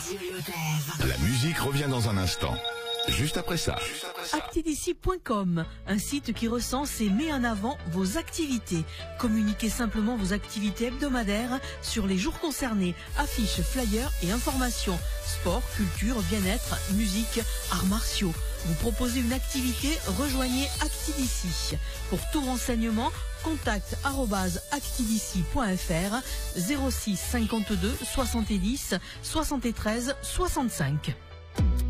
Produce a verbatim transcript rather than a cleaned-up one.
La musique revient dans un instant. Juste après ça. Actidici point com, un site qui recense et met en avant vos activités. Communiquez simplement vos activités hebdomadaires sur les jours concernés. Affiches, flyers et informations. Sport, culture, bien-être, musique, arts martiaux. Vous proposez une activité, rejoignez Actidici. Pour tout renseignement, contact arobase actidici point fr zéro six cinquante-deux soixante-dix soixante-treize soixante-cinq.